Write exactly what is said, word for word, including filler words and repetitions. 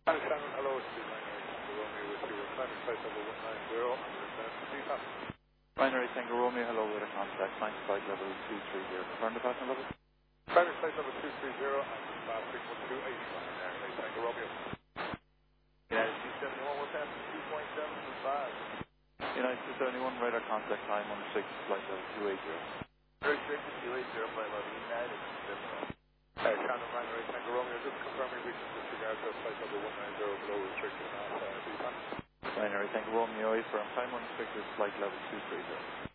Shannon, hello, it's the Binary Tango Romeo with you. We're climbing flight level one nine zero and we're in Denison, T PAS. Binary Tango Romeo, hello, with a contact, nine flight level two three zero. Confirm the passenger level? Climbing flight level two three zero and we're passing one two eight, Binary Tango Romeo. United two seventy-one, we're passing two point seven two five. United two seventy-one, radar contact, time one six, flight level two eight zero. Restricted two eight zero, flight level United two seventy-one. Uh, Shannon, Binary Tango Romeo, just confirming we can disregard to flight level one nine zero below restricted at uh, T PAS. Binary Tango Romeo, firm time one restricted, flight level two three zero.